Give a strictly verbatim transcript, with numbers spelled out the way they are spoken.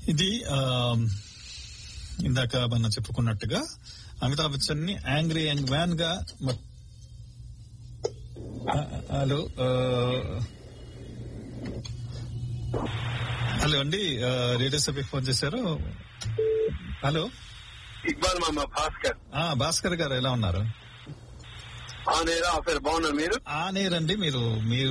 ఇది ఆ, ఇందాక మనం చెప్పుకున్నట్టుగా అమితాబ్ బచ్చన్ ని యాంగ్రీ యంగ్ మ్యాన్ గా మ- ఆ, హలో ఆ, హలో అండి ఆ, రేడియో సభకి ఫోన్ చేశారు. హలో ఇక్బాల్ మామ భాస్కర్ ఆ భాస్కర్ గారు ఎలా ఉన్నారు? ఆ నేరా ఆఫర్ బాగున్నారు మీరు? ఆ నేరండి మీరు మీరు